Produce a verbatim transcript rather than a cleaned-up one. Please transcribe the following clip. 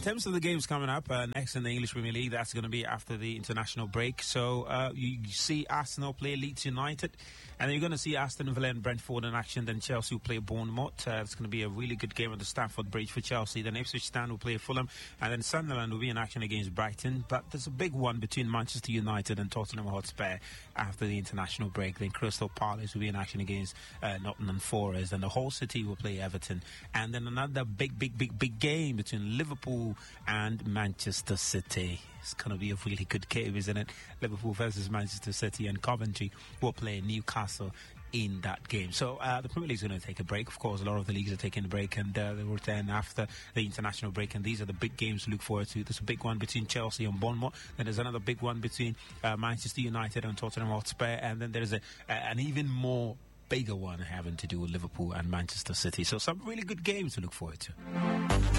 terms of the games coming up, uh, next in the English Premier League, that's going to be after the international break. So uh, you, you see Arsenal play Leeds United, and then you're going to see Aston Villa and Brentford in action. Then Chelsea will play Bournemouth. Uh, it's going to be a really good game at the Stamford Bridge for Chelsea. Then Ipswich Town will play Fulham, and then Sunderland will be in action against Brighton. But there's a big one between Manchester United and Tottenham Hotspur after the international break. Then Crystal Palace will be in action against uh, Nottingham Forest, and the Hull City will play Everton. And then another big, big, big, big game between Liverpool and Manchester City. It's going to be a really good game, isn't it? Liverpool versus Manchester City, and Coventry will play Newcastle in that game. So uh, the Premier League is going to take a break. Of course, a lot of the leagues are taking a break, and uh, they will return after the international break. And these are the big games to look forward to. There's a big one between Chelsea and Bournemouth. Then there's another big one between uh, Manchester United and Tottenham Hotspur. And then there's a, a, an even more bigger one having to do with Liverpool and Manchester City. So some really good games to look forward to.